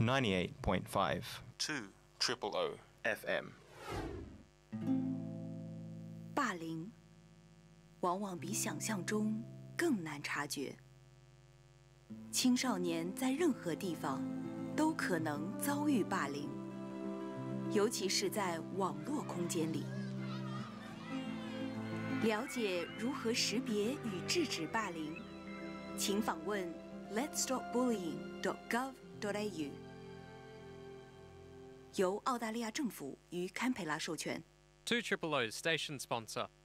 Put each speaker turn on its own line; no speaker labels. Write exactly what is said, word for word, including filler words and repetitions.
ninety-eight point five
two triple O
F M。
霸凌往往比想象中更难察觉。青少年在任何地方都可能遭遇霸凌，尤其是在网络空间里。了解如何识别与制止霸凌，请访问 let's stop bullying dot gov dot a u， 由澳大利亚政府与堪培拉授权。
two triple O station sponsor.